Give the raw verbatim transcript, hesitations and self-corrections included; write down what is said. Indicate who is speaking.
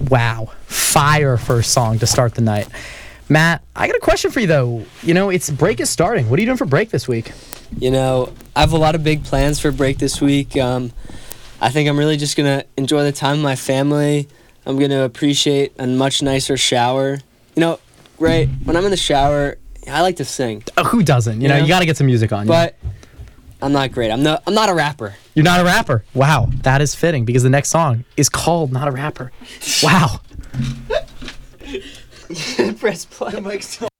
Speaker 1: Wow. Fire first song to start the night. Matt, I got a question for you, though. You know, it's break is starting. What are you doing for break this week?
Speaker 2: You know, I have a lot of big plans for break this week. Um, I think I'm really just going to enjoy the time with my family. I'm going to appreciate a much nicer shower. You know, right, when I'm in the shower, I like to sing.
Speaker 1: Uh, who doesn't? You,
Speaker 2: You
Speaker 1: know,
Speaker 2: know?
Speaker 1: you got to get some music on.
Speaker 2: But I'm not great. I'm not, I'm not a rapper.
Speaker 1: You're not a rapper. Wow. That is fitting because the next song is called Not a Rapper. Wow.
Speaker 2: Press play.